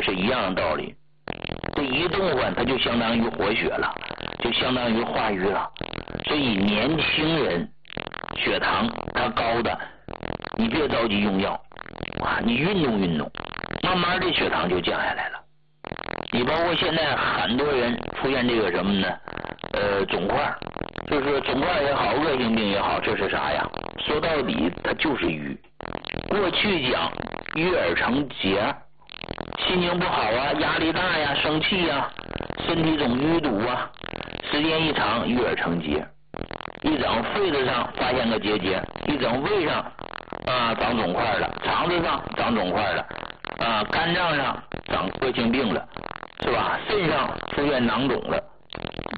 是一样的道理。这一动换，它就相当于活血了，就相当于化瘀了。所以年轻人血糖它高的，你别着急用药啊，你运动运动，慢慢的血糖就降下来了。你包括现在很多人出现这个什么呢？肿块，就是肿块也好，恶性病也好，这是啥呀？说到底，它就是瘀。过去讲郁而成结，心情不好啊，压力大呀，生气呀，身体总淤堵啊，时间一长郁而成结。一整肺子上发现个结节，一整胃上长肿块了，肠子上长肿块了，肝脏上长恶性病了，是吧？肾上出现囊肿了，